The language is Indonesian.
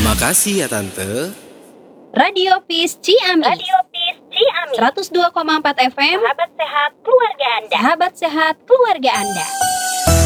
Makasih ya Tante. Radio Peace Ciamis. 102,4 FM. Sahabat sehat keluarga Anda. Sahabat sehat keluarga Anda.